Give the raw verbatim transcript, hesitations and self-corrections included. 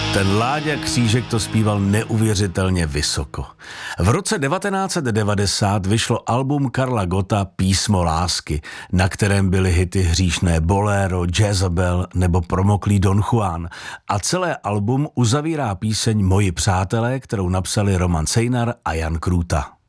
Ten Láďa Křížek to zpíval neuvěřitelně vysoko. V roce devatenáct set devadesát vyšlo album Karla Gotta Písmo lásky, na kterém byly hity Hříšné boléro, Jezabel nebo Promoklý Don Juan. A celé album uzavírá píseň Moji přátelé, kterou napsali Roman Sejnar a Jan Krůta.